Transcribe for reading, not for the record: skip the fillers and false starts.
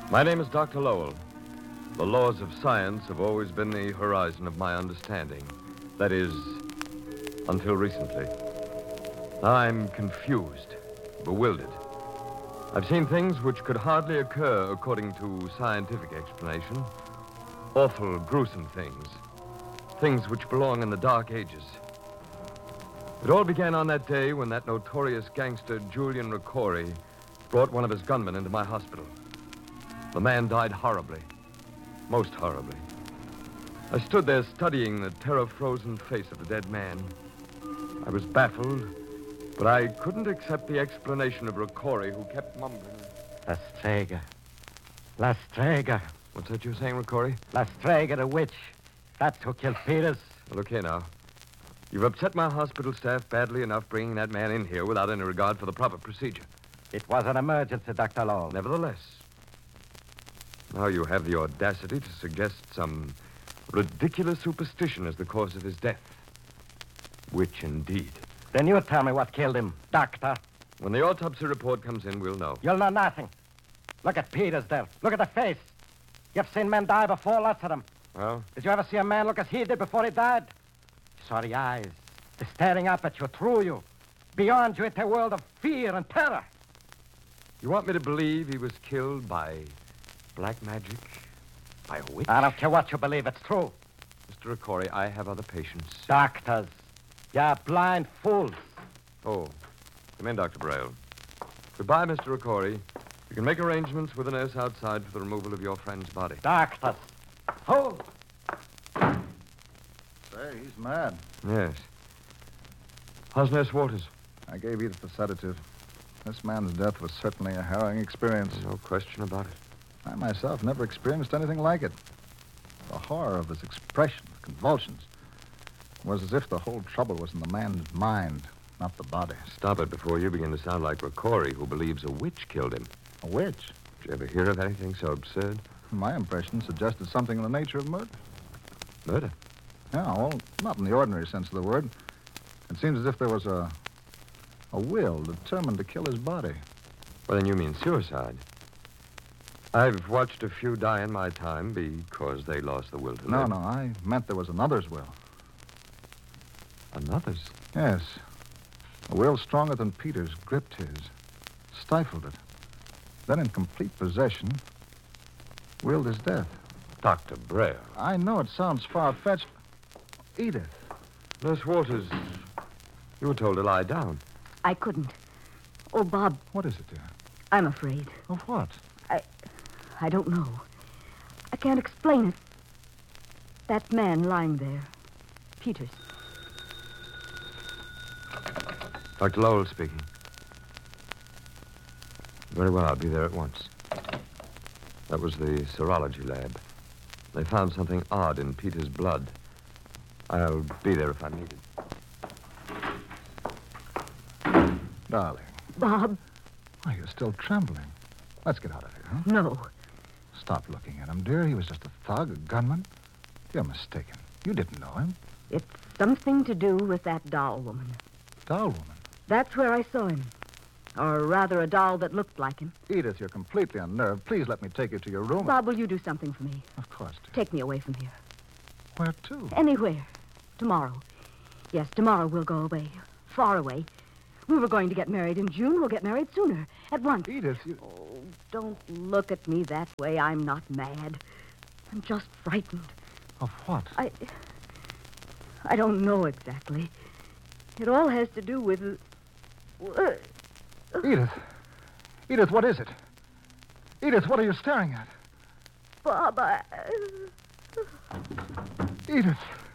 My name is Dr. Lowell. The laws of science have always been the horizon of my understanding. That is, until recently. Now I'm confused, bewildered. I've seen things which could hardly occur according to scientific explanation. Awful, gruesome things. Things which belong in the Dark Ages. It all began on that day when that notorious gangster, Julian Ricori, brought one of his gunmen into my hospital. The man died horribly. Most horribly. I stood there studying the terror-frozen face of the dead man. I was baffled, but I couldn't accept the explanation of Ricori, who kept mumbling. La Strega. La Strega. What's that you're saying, Ricori? La Strega, the witch. That's who killed Peters. Well, look here now. You've upset my hospital staff badly enough bringing that man in here without any regard for the proper procedure. It was an emergency, Dr. Lowell. Nevertheless, now you have the audacity to suggest some ridiculous superstition as the cause of his death. Which, indeed. Then you tell me what killed him, doctor. When the autopsy report comes in, we'll know. You'll know nothing. Look at Peters there. Look at the face. You've seen men die before, lots of them. Well? Did you ever see a man look as he did before he died? You saw the eyes, the staring up at you, through you, beyond you into a world of fear and terror. You want me to believe he was killed by black magic? By a witch? I don't care what you believe, it's true. Mr. Ricori, I have other patients. Doctors, you're blind fools. Oh, come in, Dr. Braille. Goodbye, Mr. Ricori. You can make arrangements with the nurse outside for the removal of your friend's body. Doctors, hold. Say, he's mad. Yes. How's Nurse Waters? I gave Edith a sedative. This man's death was certainly a harrowing experience. No question about it. I myself never experienced anything like it. The horror of his expression, the convulsions, was as if the whole trouble was in the man's mind, not the body. Stop it before you begin to sound like Ricori, who believes a witch killed him. A witch? Did you ever hear of anything so absurd? My impression suggested something in the nature of murder. Murder? Yeah, well, not in the ordinary sense of the word. It seems as if there was a will determined to kill his body. Well, then you mean suicide. I've watched a few die in my time because they lost the will to live. No, I meant there was another's will. Another's? Yes. A will stronger than Peter's gripped his, stifled it. Then, in complete possession, willed his death. Dr. Braille. I know it sounds far-fetched. Edith. Nurse Waters, you were told to lie down. I couldn't. Oh, Bob, What is it, dear? I'm afraid. Of what? I don't know. I can't explain it. That man lying there. Peters. Dr. Lowell speaking. Very well, I'll be there at once. That was the serology lab. They found something odd in Peter's blood. I'll be there if I'm needed. Darling. Bob, Why, you're still trembling. Let's get out of here, huh? no. Stop looking at him, dear. He was just a thug, a gunman. You're mistaken. You didn't know him. It's something to do with that doll woman. Doll woman. That's where I saw him. Or rather, a doll that looked like him. Edith, you're completely unnerved. Please let me take you to your room. Bob, will you do something for me? Of course, dear. Take me away from here. Where to? Anywhere. Tomorrow. Yes, tomorrow we'll go away. Far away. We were going to get married in June. We'll get married sooner. At once. Edith, you... Oh, don't look at me that way. I'm not mad. I'm just frightened. Of what? I don't know exactly. It all has to do with... Edith. Edith, what is it? Edith, what are you staring at? Bob, Edith.